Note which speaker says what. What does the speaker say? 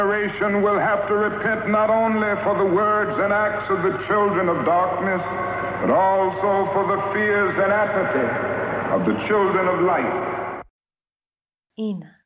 Speaker 1: generation will have to repent not only for the words and acts of the children of darkness, but also for the fears and apathy of the children of light.
Speaker 2: Ina.